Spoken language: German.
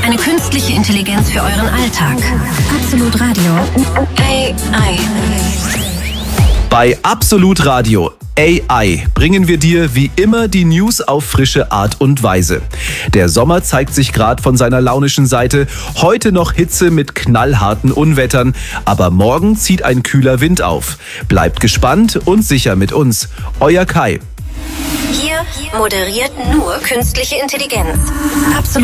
Eine künstliche Intelligenz für euren Alltag. Absolut Radio. AI. Bei Absolut Radio AI bringen wir dir wie immer die News auf frische Art und Weise. Der Sommer zeigt sich gerade von seiner launischen Seite. Heute noch Hitze mit knallharten Unwettern, aber morgen zieht ein kühler Wind auf. Bleibt gespannt und sicher mit uns. Euer Kai. Hier moderiert nur künstliche Intelligenz. Absolut.